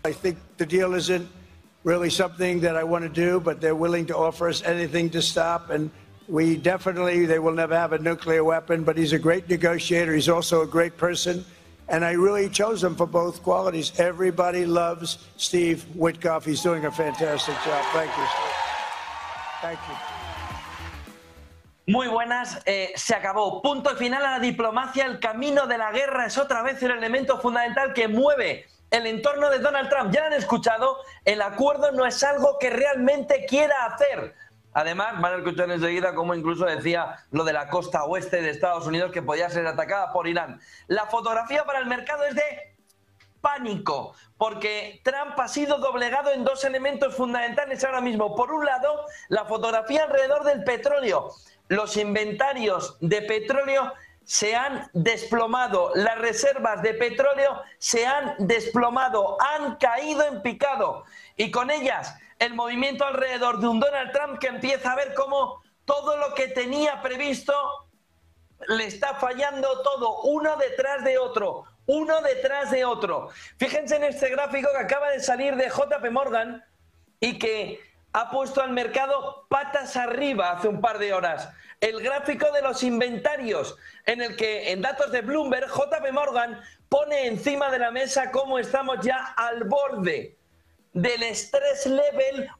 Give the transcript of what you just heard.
I think the deal isn't really something that I want to do, but they're willing to offer us anything to stop. And we definitely, they will never have a nuclear weapon, but he's a great negotiator. He's also a great person. And I really chose him for both qualities. Everybody loves Steve Witkoff. He's doing a fantastic job. Thank you, Steve. Thank you. Muy buenas, se acabó. Punto final a la diplomacia. El camino de la guerra es otra vez el elemento fundamental que mueve el entorno de Donald Trump. Ya lo han escuchado, el acuerdo no es algo que realmente quiera hacer. Además, van a escuchar enseguida cómo incluso decía lo de la costa oeste de Estados Unidos que podía ser atacada por Irán. La fotografía para el mercado es de pánico, porque Trump ha sido doblegado en dos elementos fundamentales ahora mismo. Por un lado, la fotografía alrededor del petróleo. Los inventarios de petróleo se han desplomado, las reservas de petróleo se han desplomado, han caído en picado, y con ellas el movimiento alrededor de un Donald Trump que empieza a ver cómo todo lo que tenía previsto le está fallando todo, uno detrás de otro, uno detrás de otro. Fíjense en este gráfico que acaba de salir de JP Morgan y que ha puesto al mercado patas arriba hace un par de horas. El gráfico de los inventarios, en el que en datos de Bloomberg, JP Morgan pone encima de la mesa cómo estamos ya al borde del stress level